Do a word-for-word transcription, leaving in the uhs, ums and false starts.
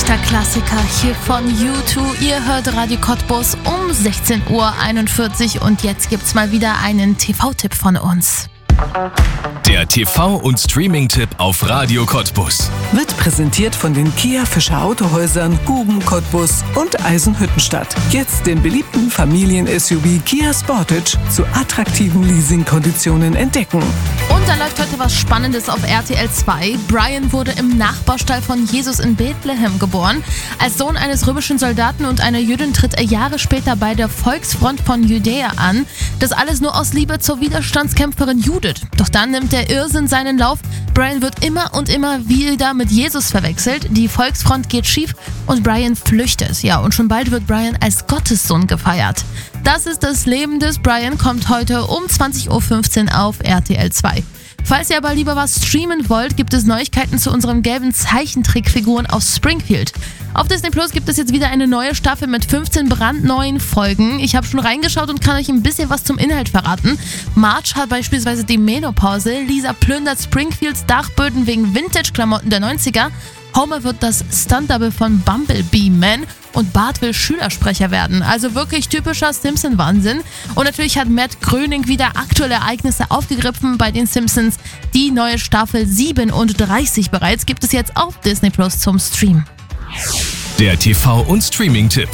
Echter Klassiker hier von U zwei. Ihr hört Radio Cottbus um sechzehn Uhr einundvierzig und jetzt gibt's mal wieder einen T V-Tipp von uns. Der T V- und Streaming-Tipp auf Radio Cottbus. Wird präsentiert von den Kia Fischer Autohäusern, Guben, Cottbus und Eisenhüttenstadt. Jetzt den beliebten Familien-S U V Kia Sportage zu attraktiven Leasingkonditionen entdecken. Und da läuft heute was Spannendes auf R T L zwei. Brian wurde im Nachbarstall von Jesus in Bethlehem geboren. Als Sohn eines römischen Soldaten und einer Jüdin tritt er Jahre später bei der Volksfront von Judäa an. Das alles nur aus Liebe zur Widerstandskämpferin Judith. Doch dann nimmt der Irrsinn seinen Lauf. Brian wird immer und immer wieder mit Jesus verwechselt. Die Volksfront geht schief und Brian flüchtet. Ja, und schon bald wird Brian als Gottessohn gefeiert. Das ist das Leben des Brian, kommt heute um zwanzig Uhr fünfzehn auf R T L zwei. Falls ihr aber lieber was streamen wollt, gibt es Neuigkeiten zu unseren gelben Zeichentrickfiguren aus Springfield. Auf Disney Plus gibt es jetzt wieder eine neue Staffel mit fünfzehn brandneuen Folgen. Ich habe schon reingeschaut und kann euch ein bisschen was zum Inhalt verraten. Marge hat beispielsweise die Menopause, Lisa plündert Springfields Dachböden wegen Vintage-Klamotten der neunziger, Homer wird das Stunt-Double von Bumblebee Man und Bart will Schülersprecher werden. Also wirklich typischer Simpson-Wahnsinn. Und natürlich hat Matt Groening wieder aktuelle Ereignisse aufgegriffen bei den Simpsons. Die neue Staffel siebenunddreißig bereits gibt es jetzt auf Disney Plus zum Stream. Der T V- und Streaming-Tipp